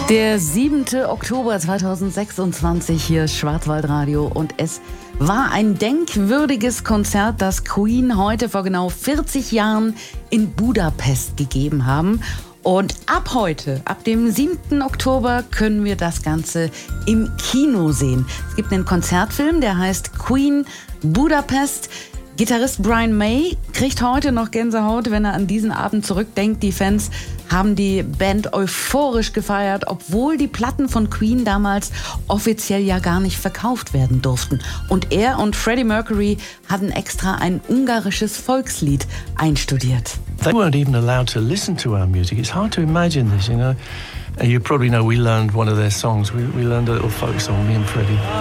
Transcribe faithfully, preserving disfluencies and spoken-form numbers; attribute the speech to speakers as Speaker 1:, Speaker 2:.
Speaker 1: Der siebte Oktober zweitausendsechsundzwanzig, hier ist Schwarzwaldradio, und es war ein denkwürdiges Konzert, das Queen heute vor genau vierzig Jahren in Budapest gegeben haben. Und ab heute, ab dem siebten Oktober, können wir das Ganze im Kino sehen. Es gibt einen Konzertfilm, der heißt Queen Budapest. Gitarrist Brian May kriegt heute noch Gänsehaut, wenn er an diesen Abend zurückdenkt. Die Fans haben die Band euphorisch gefeiert, obwohl die Platten von Queen damals offiziell ja gar nicht verkauft werden durften. Und er und Freddie Mercury hatten extra ein ungarisches Volkslied einstudiert.
Speaker 2: They weren't even allowed to listen to our music. It's hard to imagine this, you know. You probably know we learned one of their songs. We, we learned a little folk song, me and Freddie.